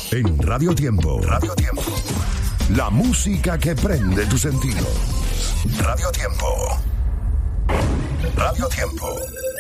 En Radio Tiempo. Radio Tiempo. La música que prende tus sentidos. Radio Tiempo. Radio Tiempo.